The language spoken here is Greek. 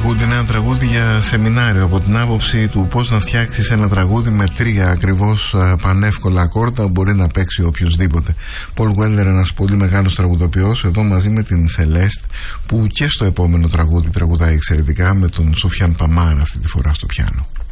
τραγούδι είναι ένα τραγούδι για σεμινάριο, από την άποψη του πώς να φτιάξεις ένα τραγούδι με 3 ακριβώς πανεύκολα ακόρτα, μπορεί να παίξει οποιοδήποτε. Πολ Weller, ένας πολύ μεγάλος τραγουδοποιός, εδώ μαζί με την Celeste, που και στο επόμενο τραγούδι τραγουδάει εξαιρετικά, με τον Σοφιάν Παμάρα αυτή τη φορά στο πιάνο.